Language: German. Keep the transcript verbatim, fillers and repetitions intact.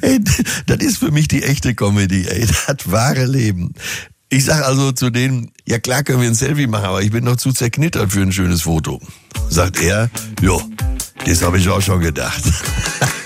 Ey, das ist für mich die echte Comedy, ey, das wahre Leben. Ich sag also zu denen, ja klar können wir ein Selfie machen, aber ich bin noch zu zerknittert für ein schönes Foto. Sagt er, jo, das habe ich auch schon gedacht.